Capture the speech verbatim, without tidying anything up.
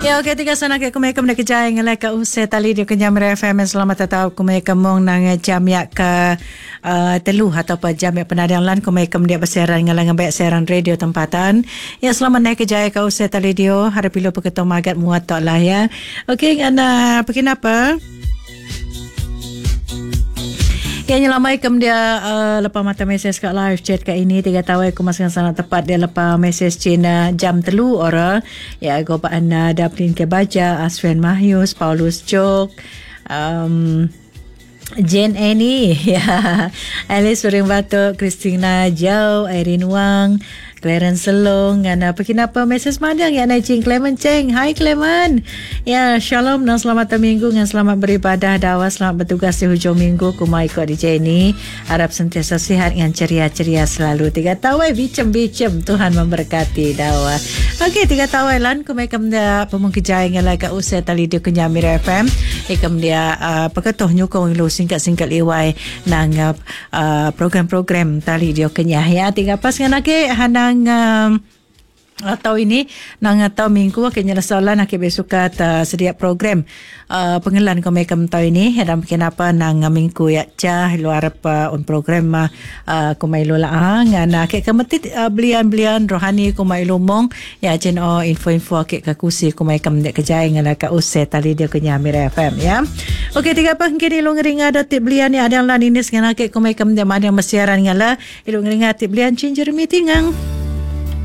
Ya, okey, tiga sana ke kumai kam nak kejaya ngalai ka usai tali dia kenyam F M. Selamat datang kumai kamong nang jam yak ke uh, telu atau pa jam yak penadang lan kumai kam dia bersiaran ngalai ngambai siaran radio tempatan. Ya, selamat naik kejaya ka usai tali dia. Hari pilu peketo magat muat tak lah ya. Okey, ngana kenapa? Ya, nyelamai kem dia uh, lepas mata mesej kat live chat kat ini tiga tahun aku masih sangat tepat dia lepas mesej Cina jam telu orang ya go pa anda daplin ke baca Aswen Mahyus, Paulus Jok, um, Jane Annie, ya, Alice Suring Batuk, Christina Jau, Irene Wang, Clarence Selong, dan apa kenapa mesej madang ya Najing Clement Cheng. Hai Clement. Ya, shalom dan selamat minggu dan selamat beribadah dawa, selamat bertugas di hujung minggu. Kumai ikut D J ni. Harap sentiasa sihat dan ceria-ceria selalu. Tiga tawai bicem-bicem, Tuhan memberkati dawa. Okey, tiga tawai lan kumai kam dia pemung kejaya ngalai ka usai tali dia kenyamir F M. Ikam dia uh, pakatoh nyukong lu singkat-singkat liwai nang uh, program-program tali dia kenyah ya. Tiga pas ngan lagi hana Um, atau ini nang atau minggu akhirnya soalan akhir besukat uh, sedia program uh, pengelan kau mereka tahu ini dan kenapa nang minggu ya cah luar apa on program uh, kau mai lola ngan akhir kemetit uh, belian-belian rohani kau mai lumong ya jen oh info-info akhir ke kusi kau mai kam dek kejaya ngala ka usai tali dia kenya Mira F M ya. Okey, tiga apa kini lu ngeringa ada tip belian ni ada lan ini ngan akhir kau mai kam dia ada mesiaran ngala lu ngeringa tip belian cincir meetingang.